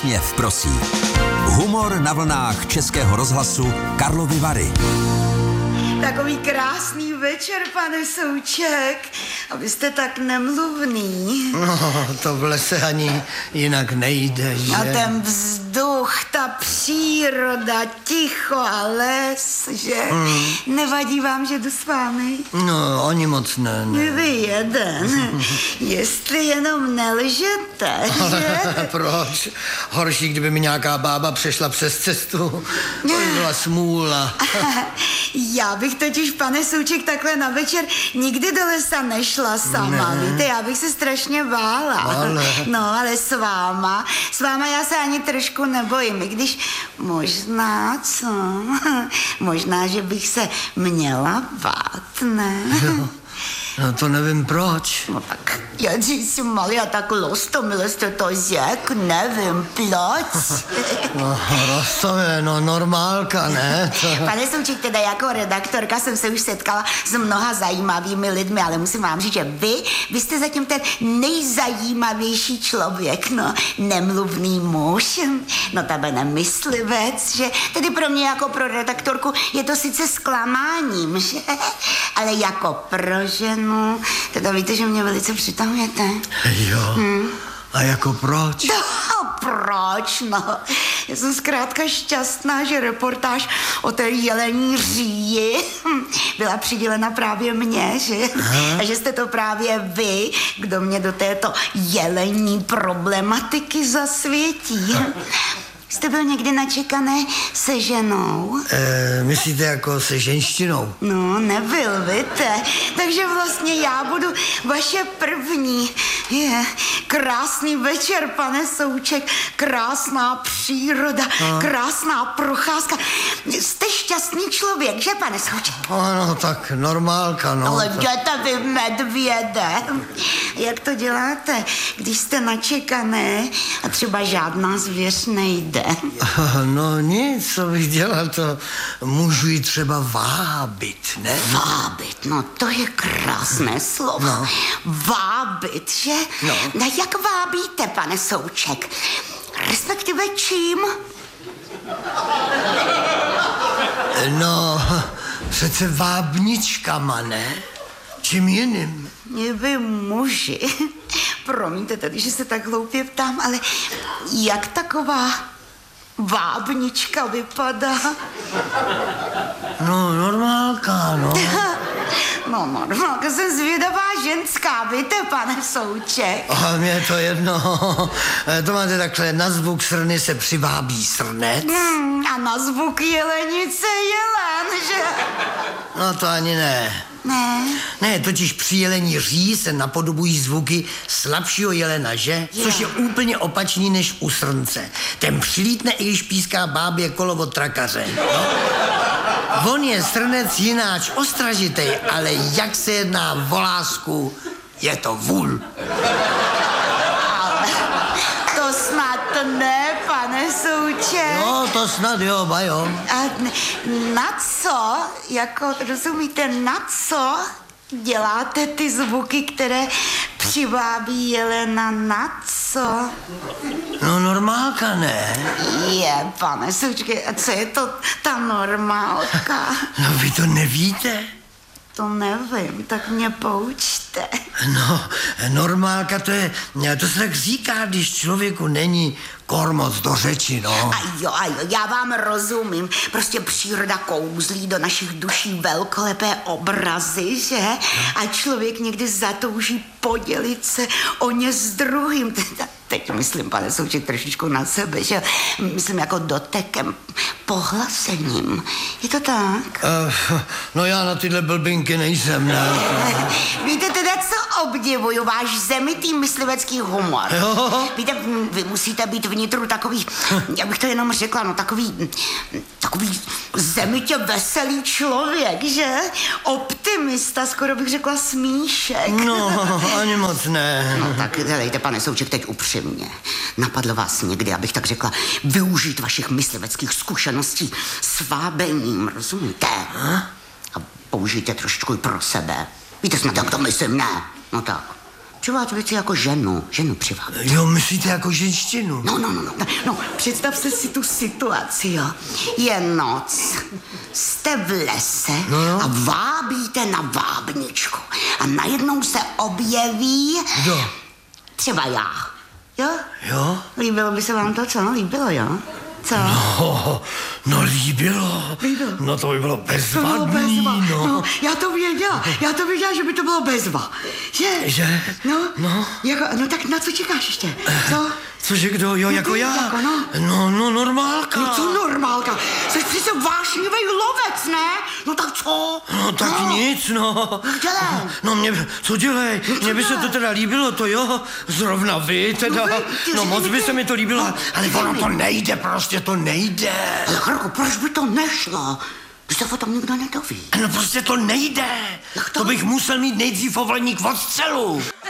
Směv prosí. Humor na vlnách Českého rozhlasu Karlovy Vary. Takový krásný večer, pane Souček. Abyste tak nemluvný. No, to v lese ani jinak nejde, že? A ten vzduch, ta příroda, ticho a les, že? Nevadí vám, že jdu s vámi? No, ani moc ne. Vy jeden. Jestli jenom nelžete, že? Proč? Horší, kdyby mi nějaká bába přešla přes cestu. To by byla smůla. Já bych totiž, pane Souček, takhle na večer nikdy do lesa nešla sama, víte, já bych se strašně bála. Ale... No, ale s váma já se ani trošku nebojím, i když možná, co? Možná, že bych se měla bát, ne? Jo. No to nevím proč. No tak, já si Malia tak Rostomile jste to řek, nevím, proč. No, Rostomile, no normálka, ne? Pane Souček, teda jako redaktorka jsem se už setkala s mnoha zajímavými lidmi, ale musím vám říct, že vy jste zatím ten nejzajímavější člověk, no, nemluvný muž, no tebe nemyslivec, že tedy pro mě jako pro redaktorku je to sice zklamáním, že? Ale jako pro ženu, teda víte, že mě velice přitahujete. Jo, a jako proč? No, proč, no? Já jsem zkrátka šťastná, že reportáž o té jelení říji byla přidělena právě mně, že? A že jste to právě vy, kdo mě do této jelení problematiky zasvětí. Jste byl někdy načekané se ženou? Myslíte jako se ženštinou? No, nebyl, víte. Takže vlastně já budu vaše první. Krásný večer, pane Souček, krásná příroda, krásná procházka. Jste šťastný člověk, že, pane Souček? Ano, tak normálka, no. Ale jděte vy, medvěde. Jak to děláte, když jste načekané a třeba žádná zvěř nejde? No nic, co bych dělal, to můžu jí třeba vábit, ne? Vábit, no to je krásné slovo. No. Vábit, že? No. No jak vábíte, pane Souček? Respektive čím? No, přece vábničkama, ne? Čím jiným? Vy muži, promiňte tedy, že se tak hloupě ptám, ale jak taková vábnička vypadá? No, normálka, no. No, normálka, jsem zvědavá ženská, víte, pane Souček? A mně je to jedno. To máte takhle, na zvuk srny se přivábí srnec. A na zvuk jelenice jelen, že? No to ani ne. Ne. Ne, totiž při jelení ří se napodobují zvuky slabšího jelena, že? Což je úplně opačný než u srnce. Ten přilítne, i když píská bábě kolo od trakaře. No? On je srnec jináč ostražitej, ale jak se jedná o lásku, je to vůl. Ale to snad ne, pane Souček. No, to snad jo, bajo. A na co, jako rozumíte, na co děláte ty zvuky, které přivábí jelena, na co? No, normálka, ne? Je, pane Souček, a co je to ta normálka? No, vy to nevíte? To nevím, tak mě poučte. No, normálka to se tak říká, když člověku není kor moc do řeči, no. A jo, já vám rozumím. Prostě příroda kouzlí do našich duší velkolepé obrazy, že? A člověk někdy zatouží podělit se o ně s druhým. Teď myslím, pane Souček, trošičku na sebe, že? Myslím jako dotekem, pohlasením. Je to tak? No já na tyhle blbinky nejsem, ne? Víte teda, co obdivuju? Váš zemitý myslivecký humor. Jo. Víte, vy musíte být vnitru takový, jak bych to jenom řekla, no takový zemitě veselý člověk, že? Optimista, skoro bych řekla smíšek. No, ani moc ne. No tak dejte, pane Souček, teď upřímně. Napadlo vás někdy, abych tak řekla, využít vašich mysliveckých zkušeností s vábením, rozumíte? A použijte trošičku i pro sebe. Víte snad, jak to myslím, ne? No tak. Přivádět věci jako ženu přivádět. Jo, myslíte jako ženštinu? No, představte si tu situaci, jo. Je noc, jste v lese a vábíte na vábničku. A najednou se objeví... Kdo? Třeba já, jo? Jo? Líbilo by se vám to, co? Líbilo, jo? Co? No líbilo. No to by bylo bezvadný, no. Já to věděla, že by to bylo bezva. Že? No. No tak na co čekáš ještě? Co? Cože kdo? Jo, jako já? No, normálka. No co normálka? Jsi přece vášnivý lovec, ne? No tak co? No tak nic, no. Dělej. No co dělej? Mně by se to teda líbilo, to jo. Zrovna vy teda. No moc by se mi to líbilo, ale ono to nejde, prostě to nejde. Ale Harko, proč by to nešlo? Když se o tom nikdo nedoví. No prostě to nejde. To bych musel mít nejdřív povoleník k odstřelu.